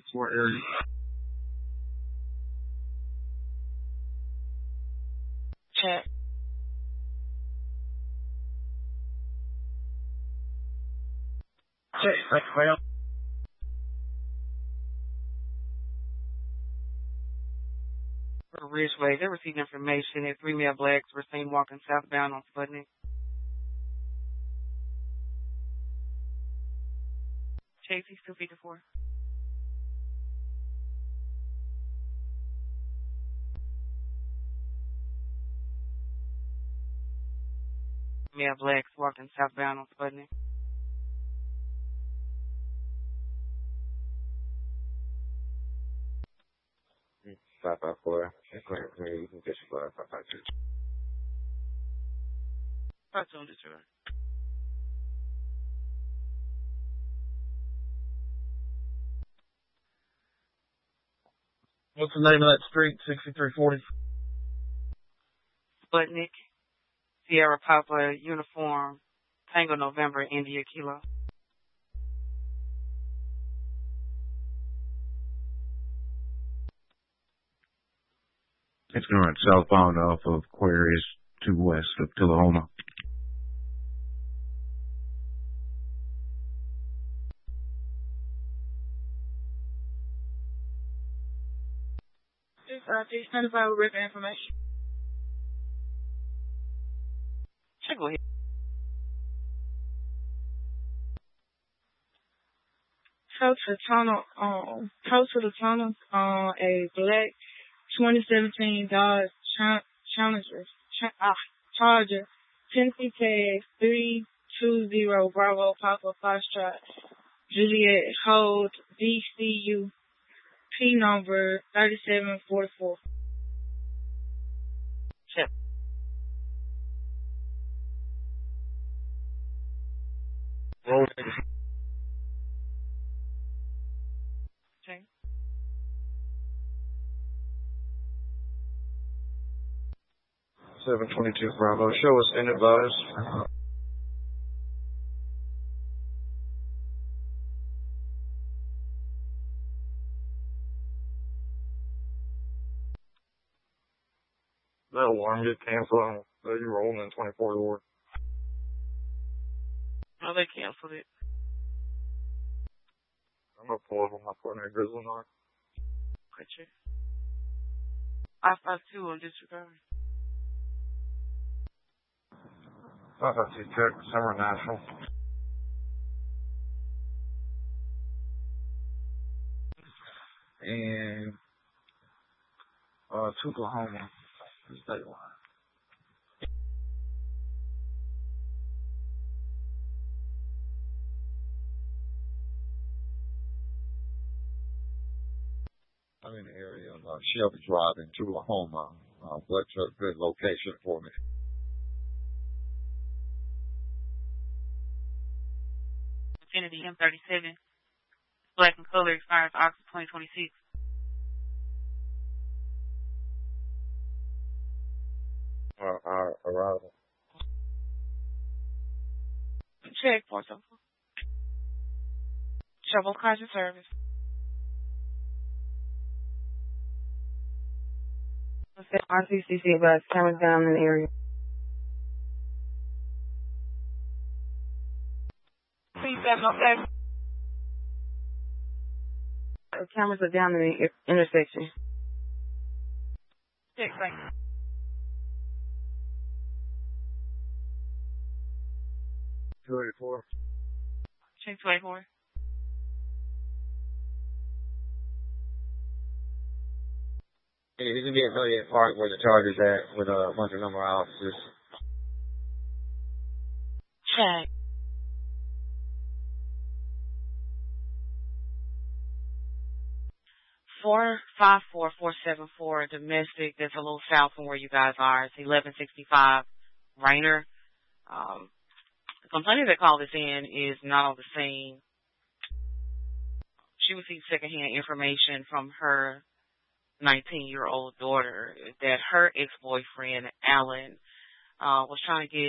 What area? Check. Check. Thank you, ma'am. For Ridgeway, they received information that 3 male blacks were seen walking southbound on Sputnik. Chase, 254. Male blacks walking southbound on Sputnik. 554. You can get your 552. 5-2 Detroit. What's the name of that street? 6340. Sputnik. Sierra Papa Uniform. Tango November India Kilo. It's going to run southbound off of Aquarius to west of Tullahoma. Just identify with written information. Check go ahead. Close to the tunnel, a black 2017 Dodge Charger, Tennessee tag 320 Bravo Papa Foxtrot, Juliet Hold DCU, P number 3744. Check. Roll. Check. $722 Bravo. Show us in advise. That alarm get canceled. You rolling in 24 Lord. Oh, they canceled it. I'm gonna pull up on my phone at Grizzly Knock. Gotcha. I-52 on disregard. 552 check. Summer National. And Tullahoma. State line. I'm in the area of Shelby Drive in Tullahoma. What's a good location for me? Infinity M37. Black and color expires August 2026. Our arrival. Check for some. Shovel cars and service. RCCC bus cameras down in the area. Please step up there. The cameras are down in the intersection. Check, thank you. $284. Check 24. He's gonna be at Joliet Park where the Charger's at with a bunch of number officers. Check. $454-474 domestic. That's a little south from where you guys are. It's 1165 Rainer. The complainant that called us in is not on the scene. She received secondhand information from her 19-year-old daughter that her ex-boyfriend, Alan, was trying to get